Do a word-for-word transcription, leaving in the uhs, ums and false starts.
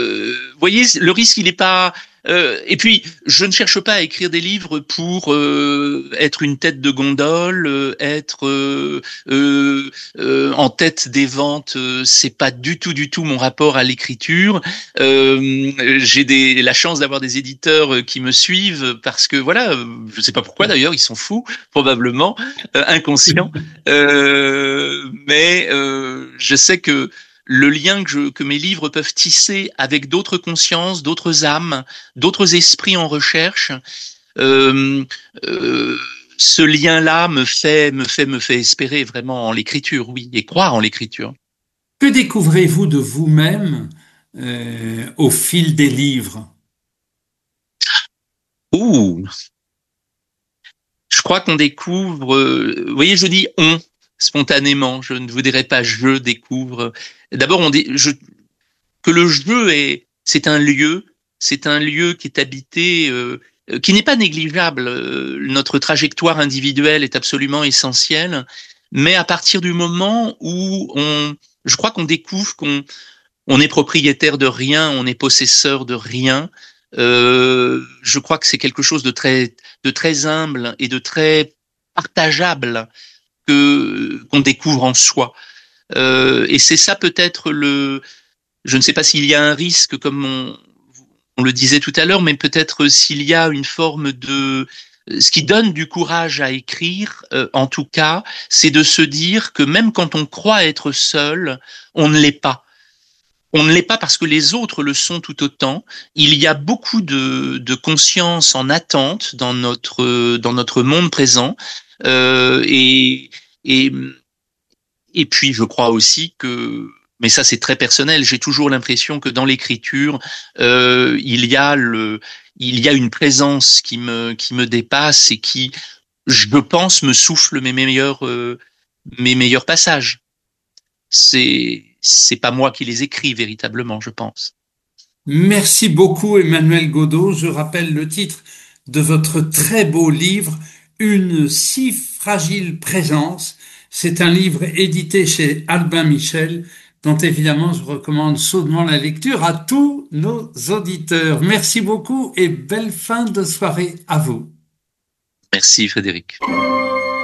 vous voyez, le risque, il n'est pas. Euh, et puis, je ne cherche pas à écrire des livres pour euh, être une tête de gondole, euh, être euh, euh, euh, en tête des ventes. Euh, c'est pas du tout, du tout mon rapport à l'écriture. Euh, j'ai des, la chance d'avoir des éditeurs qui me suivent parce que voilà, je sais pas pourquoi d'ailleurs, ils sont fous, probablement euh, inconscients. Euh, mais euh, je sais que le lien que, je, que mes livres peuvent tisser avec d'autres consciences, d'autres âmes, d'autres esprits en recherche, euh, euh, ce lien-là me fait, me fait, me fait espérer vraiment en l'écriture, oui, et croire en l'écriture. Que découvrez-vous de vous-même euh, au fil des livres? Ouh, je crois qu'on découvre. Euh, vous voyez, je dis on spontanément. Je ne vous dirais pas je découvre. D'abord, on dit je, que le jeu est, c'est un lieu, c'est un lieu qui est habité, euh, qui n'est pas négligeable. Euh, notre trajectoire individuelle est absolument essentielle, mais à partir du moment où on, je crois qu'on découvre qu'on on est propriétaire de rien, on est possesseur de rien. Euh, je crois que c'est quelque chose de très, de très humble et de très partageable que qu'on découvre en soi. Euh, et c'est ça peut-être le, je ne sais pas s'il y a un risque, comme on, on le disait tout à l'heure, mais peut-être s'il y a une forme de... Ce qui donne du courage à écrire, euh, en tout cas, c'est de se dire que même quand on croit être seul, on ne l'est pas. On ne l'est pas parce que les autres le sont tout autant. Il y a beaucoup de, de conscience en attente dans notre, dans notre monde présent. Euh, et, et, et puis, je crois aussi que, mais ça c'est très personnel, j'ai toujours l'impression que dans l'écriture, euh, il y a le, il y a une présence qui me, qui me dépasse et qui, je pense, me souffle mes meilleurs, euh, mes meilleurs passages. C'est, c'est pas moi qui les écris véritablement, je pense. Merci beaucoup, Emmanuel Godot. Je rappelle le titre de votre très beau livre, Une si fragile présence. C'est un livre édité chez Albin Michel, dont évidemment je recommande chaudement la lecture à tous nos auditeurs. Merci beaucoup et belle fin de soirée à vous. Merci Frédéric.